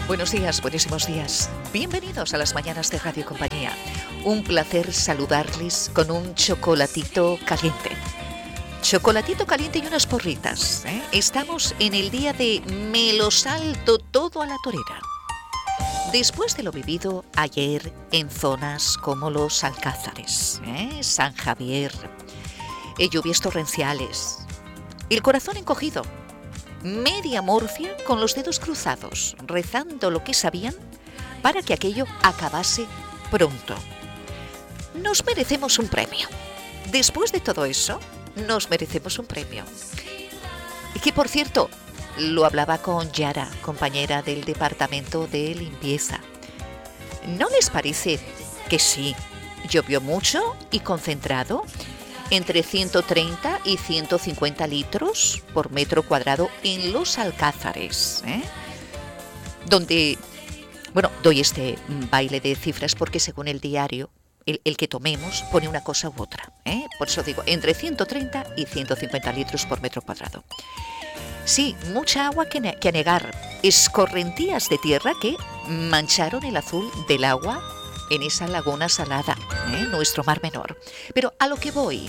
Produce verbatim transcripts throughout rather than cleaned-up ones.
Buenos días, buenísimos días. Bienvenidos a las mañanas de Radio Compañía. Un placer saludarles con un chocolatito caliente. Chocolatito caliente y unas porritas, ¿eh? Estamos en el día de me lo salto todo a la torera. Después de lo vivido ayer en zonas como los Alcázares, ¿eh? San Javier, eh, lluvias torrenciales, el corazón encogido, media Murcia con los dedos cruzados, rezando lo que sabían para que aquello acabase pronto. Nos merecemos un premio. Después de todo eso, nos merecemos un premio. Y que, por cierto, lo hablaba con Yara, compañera del departamento de limpieza. ¿No les parece que sí, llovió mucho y concentrado? Entre ciento treinta y ciento cincuenta litros por metro cuadrado en los Alcázares, ¿eh? Donde, bueno, doy este baile de cifras porque según el diario, el, el que tomemos pone una cosa u otra, ¿eh? Por eso digo, entre ciento treinta y ciento cincuenta litros por metro cuadrado. Sí, mucha agua que, ne- que anegar, escorrentías de tierra que mancharon el azul del agua en esa laguna salada, ¿eh? Nuestro Mar Menor. Pero a lo que voy,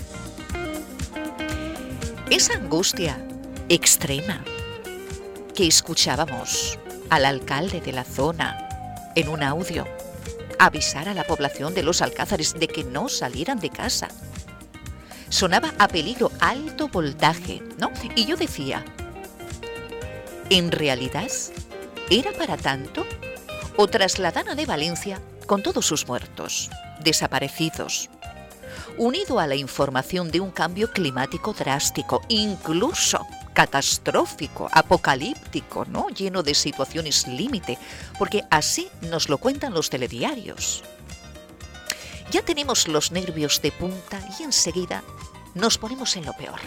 esa angustia extrema que escuchábamos al alcalde de la zona en un audio avisar a la población de los Alcázares de que no salieran de casa, sonaba a peligro, alto voltaje, ¿no? Y yo decía, ¿en realidad era para tanto? ¿O trasladaron de Valencia con todos sus muertos, desaparecidos, unido a la información de un cambio climático drástico, incluso catastrófico, apocalíptico, ¿no? Lleno de situaciones límite, porque así nos lo cuentan los telediarios? Ya tenemos los nervios de punta y enseguida nos ponemos en lo peor.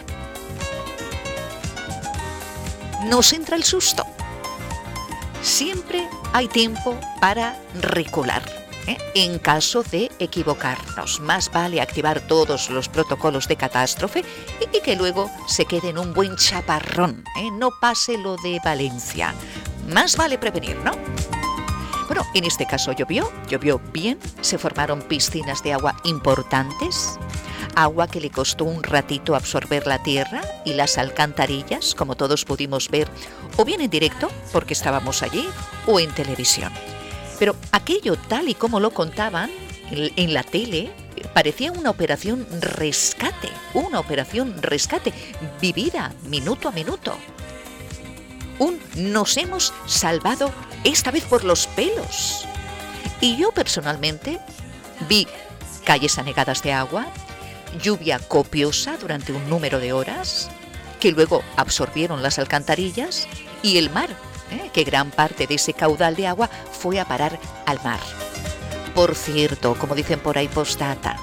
Nos entra el susto. Siempre hay tiempo para recular, ¿eh? En caso de equivocarnos, más vale activar todos los protocolos de catástrofe y que luego se quede en un buen chaparrón, ¿eh? No pase lo de Valencia. Más vale prevenir, ¿no? Bueno, en este caso llovió, llovió bien, se formaron piscinas de agua importantes, agua que le costó un ratito absorber la tierra y las alcantarillas, como todos pudimos ver, o bien en directo, porque estábamos allí, o en televisión. Pero aquello, tal y como lo contaban en la tele, parecía una operación rescate, una operación rescate, vivida minuto a minuto. Un nos hemos salvado esta vez por los pelos. Y yo personalmente vi calles anegadas de agua, lluvia copiosa durante un número de horas, que luego absorbieron las alcantarillas, y el mar, ¿eh? Que gran parte de ese caudal de agua fue a parar al mar. Por cierto, como dicen por ahí, postdata,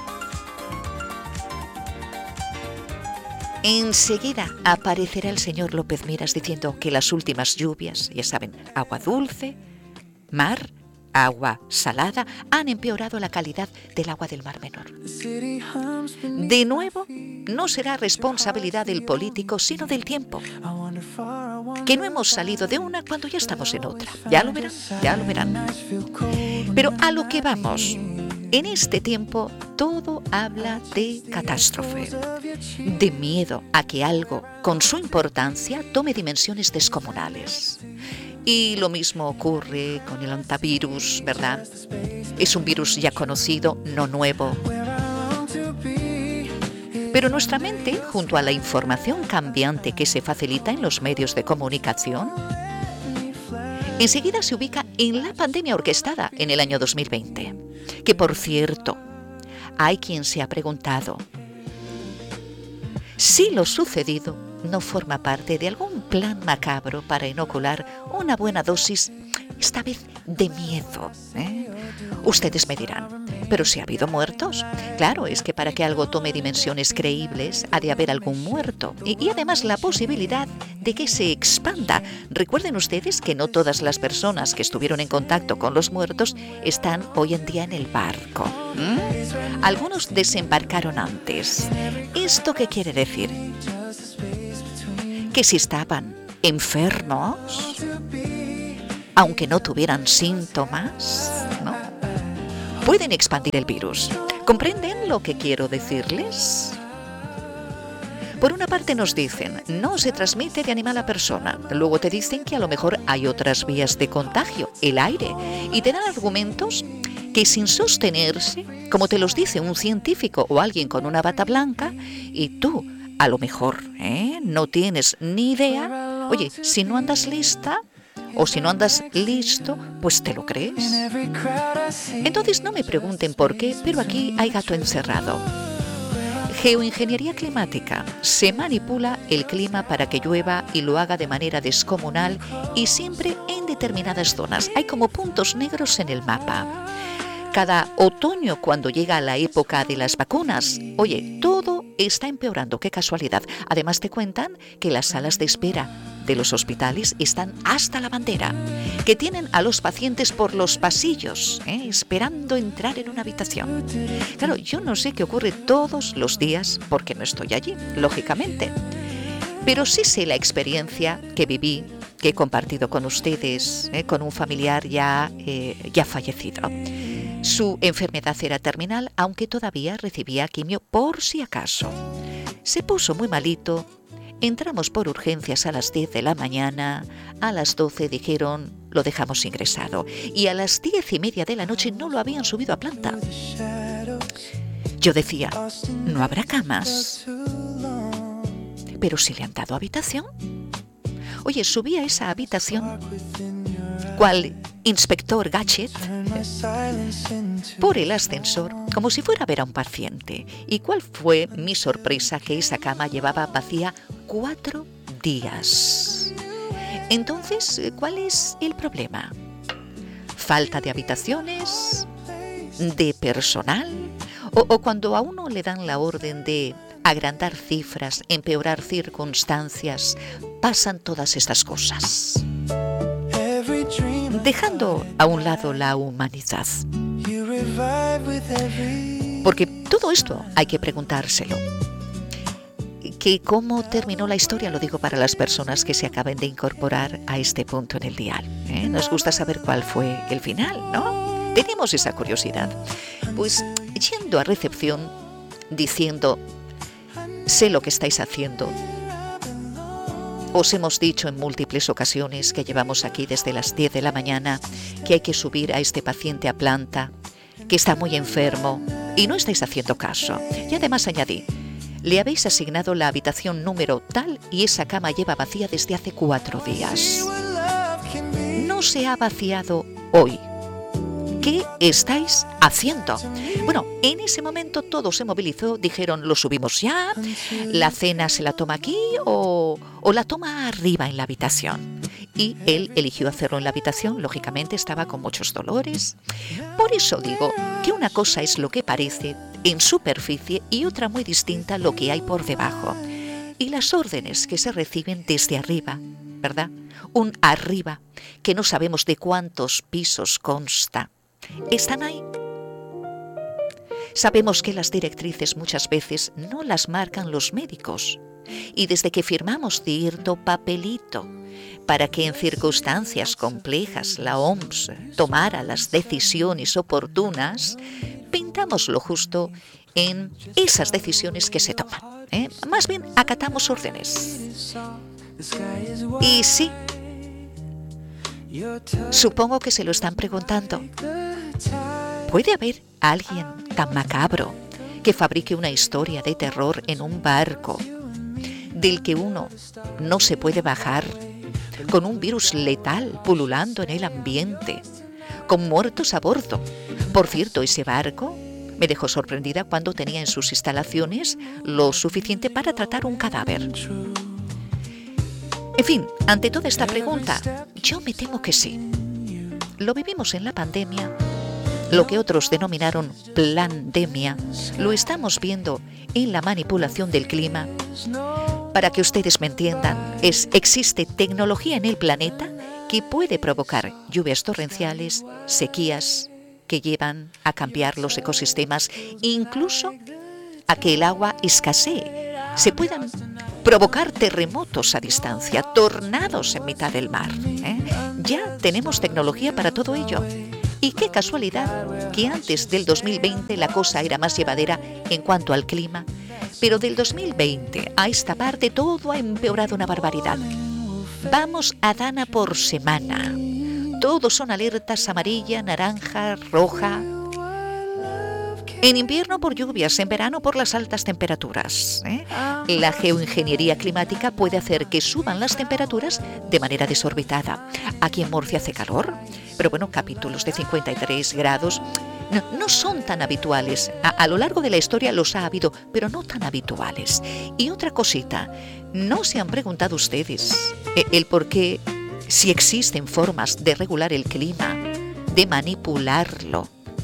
enseguida aparecerá el señor López Miras diciendo que las últimas lluvias, ya saben, agua dulce, mar, agua salada, han empeorado la calidad del agua del Mar Menor. De nuevo, no será responsabilidad del político, sino del tiempo. Que no hemos salido de una cuando ya estamos en otra. Ya lo verán, ya lo verán. Pero a lo que vamos. En este tiempo todo habla de catástrofe, de miedo a que algo con su importancia tome dimensiones descomunales. Y lo mismo ocurre con el hantavirus, ¿verdad? Es un virus ya conocido, no nuevo. Pero nuestra mente, junto a la información cambiante que se facilita en los medios de comunicación, enseguida se ubica en la pandemia orquestada en el año dos mil veinte. Que, por cierto, hay quien se ha preguntado si lo sucedido no forma parte de algún plan macabro para inocular una buena dosis, esta vez de miedo, ¿eh? Ustedes me dirán, ¿pero si ha habido muertos? Claro, es que para que algo tome dimensiones creíbles ha de haber algún muerto y, y además la posibilidad de que se expanda. Recuerden ustedes que no todas las personas que estuvieron en contacto con los muertos están hoy en día en el barco. ¿Mm? Algunos desembarcaron antes. ¿Esto qué quiere decir? Que si estaban enfermos, aunque no tuvieran síntomas, ¿no? Pueden expandir el virus. ¿Comprenden lo que quiero decirles? Por una parte nos dicen, no se transmite de animal a persona. Luego te dicen que a lo mejor hay otras vías de contagio, el aire. Y te dan argumentos que sin sostenerse, como te los dice un científico o alguien con una bata blanca, y tú a lo mejor ¿eh? no tienes ni idea, oye, si no andas lista o si no andas listo, pues te lo crees. Entonces no me pregunten por qué, pero aquí hay gato encerrado. Geoingeniería climática. Se manipula el clima para que llueva y lo haga de manera descomunal y siempre en determinadas zonas. Hay como puntos negros en el mapa. Cada otoño, cuando llega la época de las vacunas, oye, todo está empeorando, qué casualidad. Además te cuentan que las salas de espera de los hospitales están hasta la bandera, que tienen a los pacientes por los pasillos, ¿eh? esperando entrar en una habitación. Claro, yo no sé qué ocurre todos los días porque no estoy allí, lógicamente, pero sí sé la experiencia que viví, que he compartido con ustedes, ¿eh? con un familiar ya, eh, ya fallecido. Su enfermedad era terminal, aunque todavía recibía quimio por si acaso. Se puso muy malito. Entramos por urgencias a las diez de la mañana, a las doce dijeron, lo dejamos ingresado, y a las diez y media de la noche no lo habían subido a planta. Yo decía, ¿no habrá camas? ¿Pero si le han dado habitación? Oye, subí a esa habitación, cual inspector Gadget, por el ascensor, como si fuera a ver a un paciente. ¿Y cuál fue mi sorpresa? Que esa cama llevaba vacía cuatro días. Entonces, ¿cuál es el problema? ¿Falta de habitaciones? ¿De personal? O, o cuando a uno le dan la orden de agrandar cifras, empeorar circunstancias, pasan todas estas cosas. Dejando a un lado la humanidad. Porque todo esto hay que preguntárselo. Que cómo terminó la historia, lo digo para las personas que se acaben de incorporar a este punto en el dial. ¿eh? Nos gusta saber cuál fue el final, ¿no? Tenemos esa curiosidad. Pues yendo a recepción, diciendo, sé lo que estáis haciendo. Os hemos dicho en múltiples ocasiones que llevamos aquí desde las diez de la mañana que hay que subir a este paciente a planta, que está muy enfermo y no estáis haciendo caso. Y además añadí, le habéis asignado la habitación número tal y esa cama lleva vacía desde hace cuatro días. No se ha vaciado hoy. ¿Qué estáis haciendo? Bueno, en ese momento todo se movilizó, dijeron, lo subimos ya, la cena se la toma aquí o, o la toma arriba en la habitación. Y él eligió hacerlo en la habitación, lógicamente estaba con muchos dolores. Por eso digo que una cosa es lo que parece en superficie y otra muy distinta lo que hay por debajo. Y las órdenes que se reciben desde arriba, ¿verdad? Un arriba que no sabemos de cuántos pisos consta. Están ahí. Sabemos que las directrices muchas veces no las marcan los médicos y desde que firmamos cierto papelito para que en circunstancias complejas la O M S tomara las decisiones oportunas, pintamos lo justo en esas decisiones que se toman. ¿eh? Más bien acatamos órdenes. Y sí, supongo que se lo están preguntando. ¿Puede haber alguien tan macabro que fabrique una historia de terror en un barco del que uno no se puede bajar, con un virus letal pululando en el ambiente, con muertos a bordo? Por cierto, ese barco me dejó sorprendida cuando tenía en sus instalaciones lo suficiente para tratar un cadáver. En fin, ante toda esta pregunta, yo me temo que sí. Lo vivimos en la pandemia. Lo que otros denominaron plandemia, lo estamos viendo en la manipulación del clima. Para que ustedes me entiendan, es, existe tecnología en el planeta que puede provocar lluvias torrenciales, sequías que llevan a cambiar los ecosistemas, incluso a que el agua escasee. se puedan provocar terremotos a distancia, tornados en mitad del mar. ¿eh? Ya tenemos tecnología para todo ello. Y qué casualidad que antes del dos mil veinte la cosa era más llevadera en cuanto al clima, pero del dos mil veinte a esta parte todo ha empeorado una barbaridad. Vamos a Dana por semana. Todos son alertas amarilla, naranja, roja. En invierno por lluvias, en verano por las altas temperaturas. ¿eh? La geoingeniería climática puede hacer que suban las temperaturas de manera desorbitada. Aquí en Murcia hace calor, pero bueno, capítulos de cincuenta y tres grados no, no son tan habituales. A, a lo largo de la historia los ha habido, pero no tan habituales. Y otra cosita, ¿no se han preguntado ustedes el, el por qué, si existen formas de regular el clima, de manipularlo?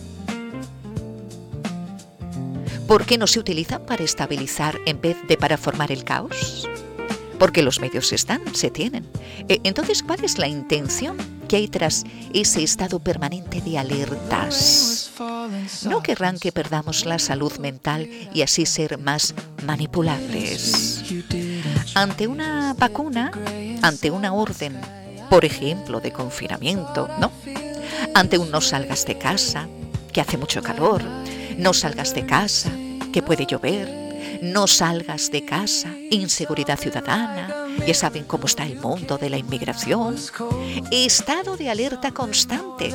¿Por qué no se utilizan para estabilizar en vez de para formar el caos? Porque los medios están, se tienen. Entonces, ¿cuál es la intención que hay tras ese estado permanente de alertas? ¿No querrán que perdamos la salud mental y así ser más manipulables? Ante una vacuna, ante una orden, por ejemplo, de confinamiento, ¿no? Ante un no salgas de casa, que hace mucho calor, no salgas de casa, que puede llover, no salgas de casa, inseguridad ciudadana, ya saben cómo está el mundo de la inmigración, estado de alerta constante.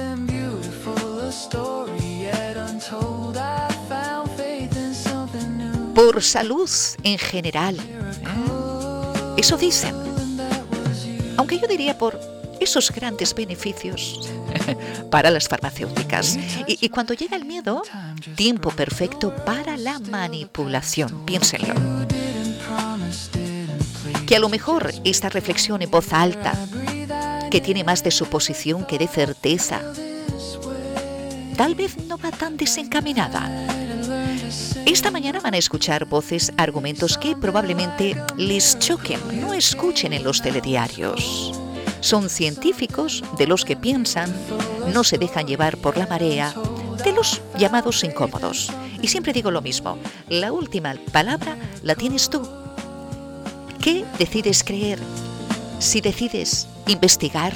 Por salud en general, ¿eh? Eso dicen, aunque yo diría por esos grandes beneficios para las farmacéuticas. Y, y cuando llega el miedo, tiempo perfecto para la manipulación. Piénsenlo. Que a lo mejor esta reflexión en voz alta, que tiene más de suposición que de certeza, tal vez no va tan desencaminada. Esta mañana van a escuchar voces, argumentos que probablemente les choquen, no escuchen en los telediarios. Son científicos de los que piensan, no se dejan llevar por la marea, de los llamados incómodos. Y siempre digo lo mismo, la última palabra la tienes tú. ¿Qué decides creer? Si decides investigar,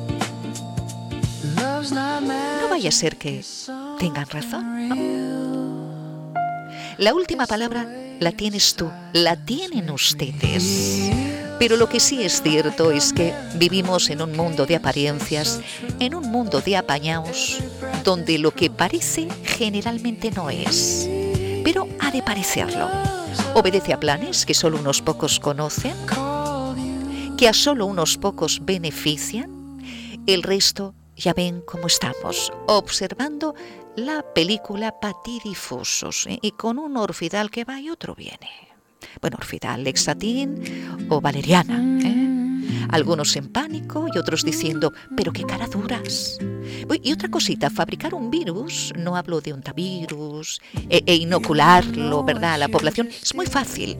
no vaya a ser que tengan razón, ¿no? La última palabra la tienes tú, la tienen ustedes. Pero lo que sí es cierto es que vivimos en un mundo de apariencias, en un mundo de apañaos, donde lo que parece generalmente no es, pero ha de parecerlo. Obedece a planes que solo unos pocos conocen, que a solo unos pocos benefician. El resto ya ven cómo estamos, observando la película patidifusos, ¿eh? Y con un Orfidal que va y otro viene. Bueno, Orfidal, Lexatin o Valeriana, ¿eh? Algunos en pánico y otros diciendo, pero qué cara duras. Y otra cosita, fabricar un virus, no hablo de un virus, e, e inocularlo, ¿verdad?, a la población, es muy fácil.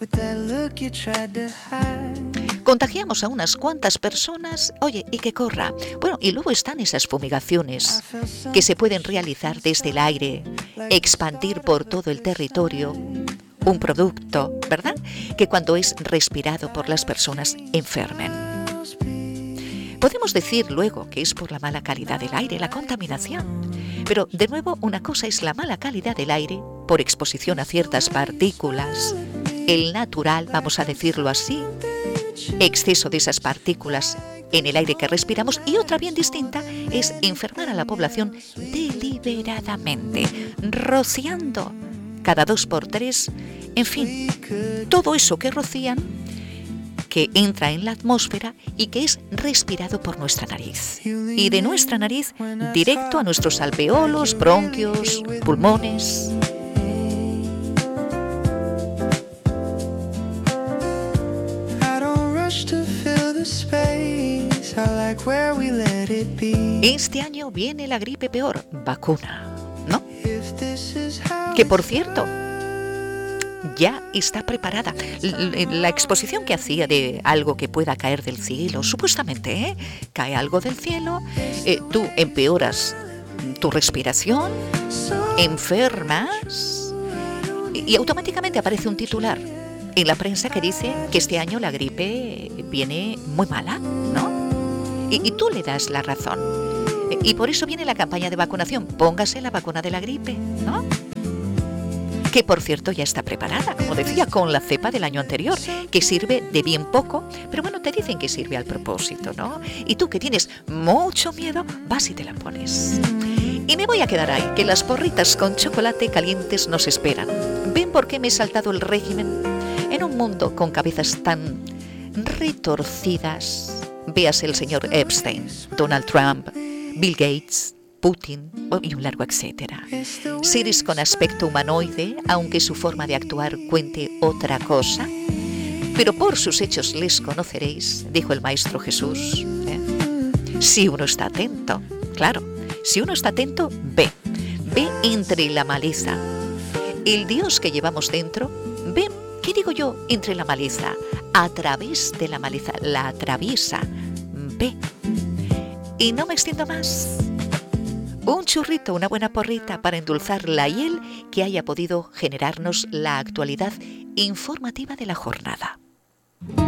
Contagiamos a unas cuantas personas, oye, y que corra. Bueno, y luego están esas fumigaciones que se pueden realizar desde el aire, expandir por todo el territorio un producto, ¿verdad?, que cuando es respirado por las personas enfermen. Podemos decir luego que es por la mala calidad del aire, la contaminación. Pero, de nuevo, una cosa es la mala calidad del aire por exposición a ciertas partículas, el natural, vamos a decirlo así, exceso de esas partículas en el aire que respiramos, y otra bien distinta es enfermar a la población deliberadamente, rociando cada dos por tres, en fin, todo eso que rocían, que entra en la atmósfera y que es respirado por nuestra nariz. Y de nuestra nariz, directo a nuestros alveolos, bronquios, pulmones. Este año viene la gripe peor, vacuna, ¿no? Que, por cierto, ya está preparada. La exposición que hacía de algo que pueda caer del cielo, supuestamente, ¿eh? Cae algo del cielo, eh, tú empeoras tu respiración, enfermas y, y automáticamente aparece un titular. en la prensa que dice que este año la gripe viene muy mala, ¿no? Y, y tú le das la razón. Y por eso viene la campaña de vacunación. Póngase la vacuna de la gripe, ¿no? Que por cierto ya está preparada, como decía, con la cepa del año anterior, que sirve de bien poco, pero bueno, te dicen que sirve al propósito, ¿no? Y tú que tienes mucho miedo, vas y te la pones. Y me voy a quedar ahí, que las porritas con chocolate calientes nos esperan. ¿Ven por qué me he saltado el régimen? En un mundo con cabezas tan retorcidas, véase el señor Epstein, Donald Trump, Bill Gates, Putin y un largo etcétera. Seres con aspecto humanoide, aunque su forma de actuar cuente otra cosa. Pero por sus hechos les conoceréis, dijo el Maestro Jesús. ¿eh? Si uno está atento, claro, si uno está atento, ve, ve entre la maleza. El Dios que llevamos dentro, ve, ¿qué digo yo? Entre la maleza, a través de la maleza, la atraviesa, ve. Y no me extiendo más. Un churrito, una buena porrita para endulzar la hiel que haya podido generarnos la actualidad informativa de la jornada.